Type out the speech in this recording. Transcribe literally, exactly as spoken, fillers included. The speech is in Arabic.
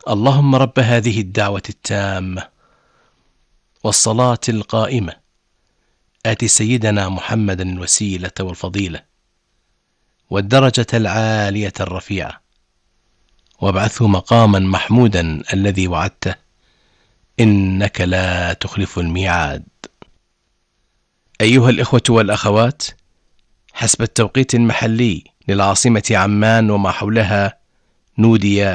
اللهم رب هذه الدعوة التامة والصلاة القائمة آت سيدنا محمدا الوسيلة والفضيلة والدرجة العالية الرفيعة وابعثه مقاما محمودا الذي وعدته إنك لا تخلف الميعاد. أيها الإخوة والأخوات، حسب التوقيت المحلي للعاصمة عمان وما حولها نودي